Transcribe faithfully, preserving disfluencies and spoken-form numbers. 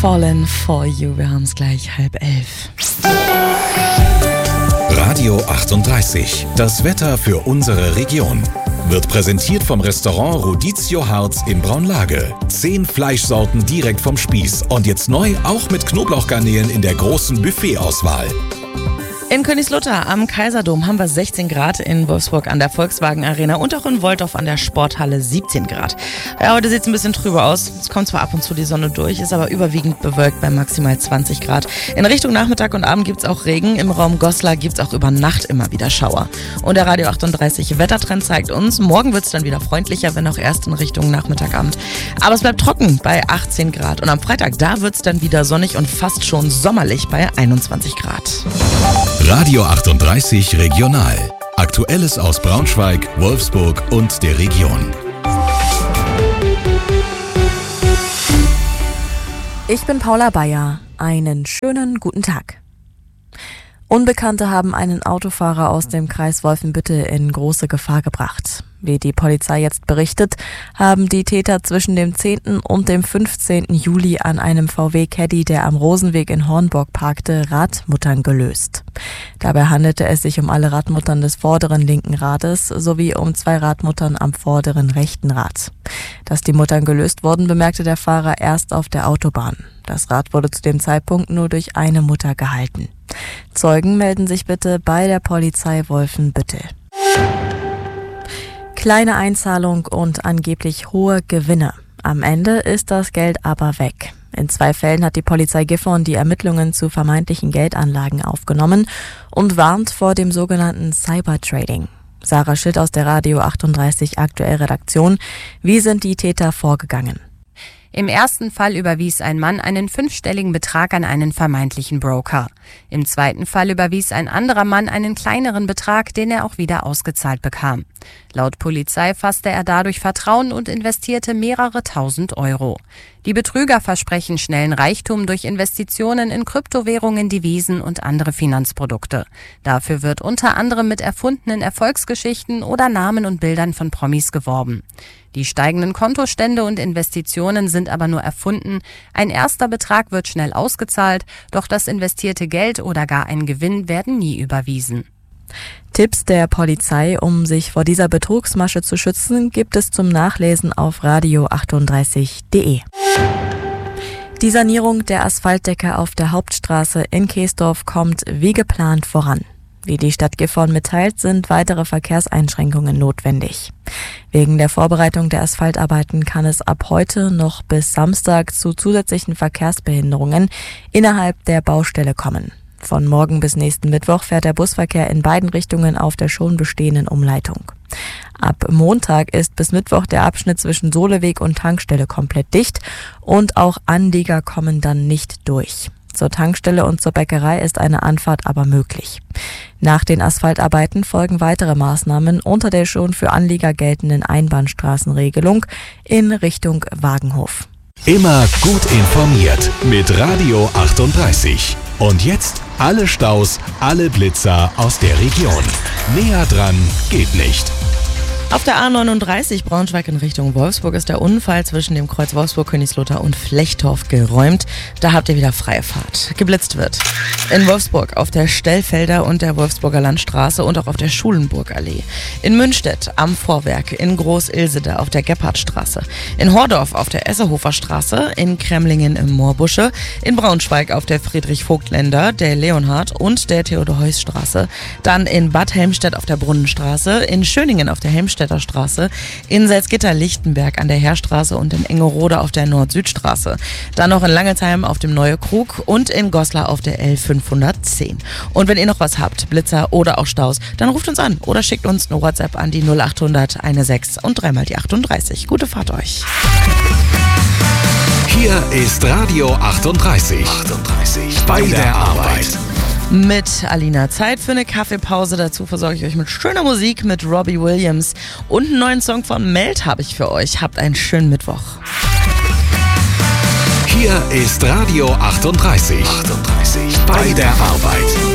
Fallen for You. Wir haben es gleich halb elf. Radio achtunddreißig. Das Wetter für unsere Region. Wird präsentiert vom Restaurant Rodizio Harz in Braunlage. Zehn Fleischsorten direkt vom Spieß. Und jetzt neu auch mit Knoblauchgarnelen in der großen Buffetauswahl. In Königslutter am Kaiserdom haben wir sechzehn Grad, in Wolfsburg an der Volkswagen Arena und auch in Wolldorf an der Sporthalle siebzehn Grad. Ja, heute sieht es ein bisschen trüber aus. Es kommt zwar ab und zu die Sonne durch, ist aber überwiegend bewölkt bei maximal zwanzig Grad. In Richtung Nachmittag und Abend gibt es auch Regen. Im Raum Goslar gibt es auch über Nacht immer wieder Schauer. Und der Radio achtunddreißig Wettertrend zeigt uns, morgen wird es dann wieder freundlicher, wenn auch erst in Richtung Nachmittagabend. Aber es bleibt trocken bei achtzehn Grad. Und am Freitag, da wird es dann wieder sonnig und fast schon sommerlich bei einundzwanzig Grad. Radio achtunddreißig Regional. Aktuelles aus Braunschweig, Wolfsburg und der Region. Ich bin Paula Bayer. Einen schönen guten Tag. Unbekannte haben einen Autofahrer aus dem Kreis Wolfenbüttel in große Gefahr gebracht. Wie die Polizei jetzt berichtet, haben die Täter zwischen dem zehnten und dem fünfzehnten Juli an einem V W Caddy, der am Rosenweg in Hornburg parkte, Radmuttern gelöst. Dabei handelte es sich um alle Radmuttern des vorderen linken Rades sowie um zwei Radmuttern am vorderen rechten Rad. Dass die Muttern gelöst wurden, bemerkte der Fahrer erst auf der Autobahn. Das Rad wurde zu dem Zeitpunkt nur durch eine Mutter gehalten. Zeugen melden sich bitte bei der Polizei Wolfenbüttel. Kleine Einzahlung und angeblich hohe Gewinne. Am Ende ist das Geld aber weg. In zwei Fällen hat die Polizei Gifhorn die Ermittlungen zu vermeintlichen Geldanlagen aufgenommen und warnt vor dem sogenannten Cybertrading. Sarah Schitt aus der Radio achtunddreißig Aktuell Redaktion. Wie sind die Täter vorgegangen? Im ersten Fall überwies ein Mann einen fünfstelligen Betrag an einen vermeintlichen Broker. Im zweiten Fall überwies ein anderer Mann einen kleineren Betrag, den er auch wieder ausgezahlt bekam. Laut Polizei fasste er dadurch Vertrauen und investierte mehrere tausend Euro. Die Betrüger versprechen schnellen Reichtum durch Investitionen in Kryptowährungen, Devisen und andere Finanzprodukte. Dafür wird unter anderem mit erfundenen Erfolgsgeschichten oder Namen und Bildern von Promis geworben. Die steigenden Kontostände und Investitionen sind aber nur erfunden. Ein erster Betrag wird schnell ausgezahlt, doch das investierte Geld oder gar ein Gewinn werden nie überwiesen. Tipps der Polizei, um sich vor dieser Betrugsmasche zu schützen, gibt es zum Nachlesen auf radio achtunddreißig punkt de. Die Sanierung der Asphaltdecke auf der Hauptstraße in Keesdorf kommt wie geplant voran. Wie die Stadt Gifhorn mitteilt, sind weitere Verkehrseinschränkungen notwendig. Wegen der Vorbereitung der Asphaltarbeiten kann es ab heute noch bis Samstag zu zusätzlichen Verkehrsbehinderungen innerhalb der Baustelle kommen. Von morgen bis nächsten Mittwoch fährt der Busverkehr in beiden Richtungen auf der schon bestehenden Umleitung. Ab Montag ist bis Mittwoch der Abschnitt zwischen Soleweg und Tankstelle komplett dicht und auch Anlieger kommen dann nicht durch. Zur Tankstelle und zur Bäckerei ist eine Anfahrt aber möglich. Nach den Asphaltarbeiten folgen weitere Maßnahmen unter der schon für Anlieger geltenden Einbahnstraßenregelung in Richtung Wagenhof. Immer gut informiert mit Radio achtunddreißig. Und jetzt alle Staus, alle Blitzer aus der Region. Näher dran geht nicht. Auf der A neununddreißig Braunschweig in Richtung Wolfsburg ist der Unfall zwischen dem Kreuz Wolfsburg-Königslutter und Flechtorf geräumt. Da habt ihr wieder freie Fahrt. Geblitzt wird in Wolfsburg auf der Stellfelder und der Wolfsburger Landstraße und auch auf der Schulenburgallee. In Münstedt am Vorwerk, in Groß-Ilsede auf der Gebhardstraße, in Hordorf auf der Essehofer Straße, in Kremlingen im Moorbusche, in Braunschweig auf der Friedrich-Vogt-Länder, der Leonhard und der Theodor-Heuss-Straße, dann in Bad Helmstedt auf der Brunnenstraße, in Schöningen auf der Helmstedter Straße, in Salzgitter-Lichtenberg an der Heerstraße und in Engerode auf der Nord-Süd-Straße. Dann noch in Langelsheim auf dem Neue Krug und in Goslar auf der L fünfhundertzehn. Und wenn ihr noch was habt, Blitzer oder auch Staus, dann ruft uns an oder schickt uns eine WhatsApp an die null achthundert sechzehn und dreimal die achtunddreißig. Gute Fahrt euch. Hier ist Radio achtunddreißig. achtunddreißig. Bei der Arbeit. Mit Alina. Zeit für eine Kaffeepause. Dazu versorge ich euch mit schöner Musik mit Robbie Williams. Und einen neuen Song von Meld habe ich für euch. Habt einen schönen Mittwoch. Hier ist Radio achtunddreißig. achtunddreißig. Bei der Arbeit.